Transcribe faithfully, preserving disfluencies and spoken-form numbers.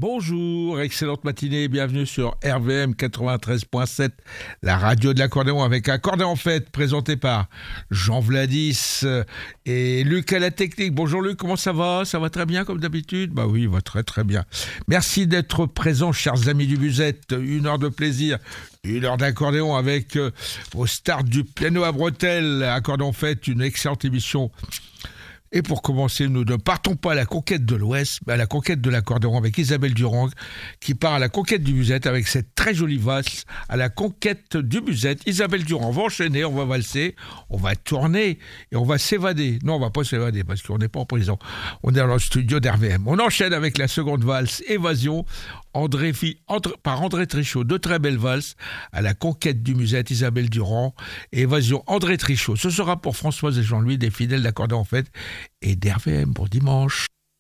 Bonjour, excellente matinée, bienvenue sur R V M quatre-vingt-treize point sept, la radio de l'accordéon avec Accordéon en fête, présenté par Jean Vladis et Luc à la technique. Bonjour Luc, comment ça va? Ça va très bien comme d'habitude? Bah oui, va très très bien. Merci d'être présents, chers amis du Musette. Une heure de plaisir, une heure d'accordéon avec euh, au start du piano à bretelles. Accordéon en fête, une excellente émission. Et pour commencer, nous ne partons pas à la conquête de l'Ouest, mais à la conquête de l'accordéon avec Isabelle Durand, qui part à la conquête du musette avec cette très jolie valse à la conquête du musette. Isabelle Durand, on va enchaîner, on va valser, on va tourner et on va s'évader. Non, on va pas s'évader parce qu'on n'est pas en prison. On est dans le studio d'R V M. On enchaîne avec la seconde valse, Évasion, André, André, par André Trichot. Deux très belles valses à la conquête du musette, Isabelle Durand et Évasion, André Trichot. Ce sera pour Françoise et Jean-Louis, des fidèles d'accordéon en fête, et d'R V M pour dimanche.